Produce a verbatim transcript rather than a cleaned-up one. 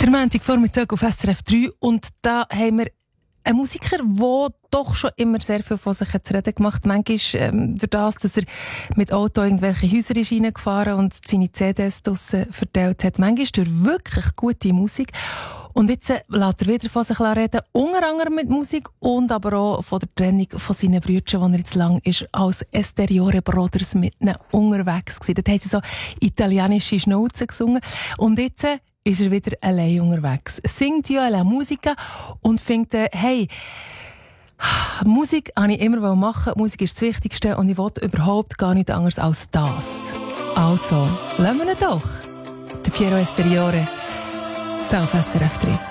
Der Montagvormittag auf S R F drei und da haben wir einen Musiker, der doch schon immer sehr viel von sich zu reden gemacht hat. Manchmal ähm, durch das, dass er mit Auto irgendwelche Häuser ist reingefahren und seine C Ds draussen verteilt hat. Manchmal durch wirklich gute Musik. Und jetzt äh, lässt er wieder von sich reden, unter anderem mit Musik und aber auch von der Trennung von seinen Brüdern, wo er jetzt lang ist als Esteriore Brothers mit ihnen unterwegs war. Dort haben sie so italienische Schnauzen gesungen. Und jetzt äh, ist er wieder allein unterwegs. Singt ja la Musica und findet, äh, hey, Musik wollte ich immer machen, Musik ist das Wichtigste und ich wollte überhaupt gar nichts anderes als das. Also, lassen wir ihn doch. Der Piero Esteriore, da auf S R F drei.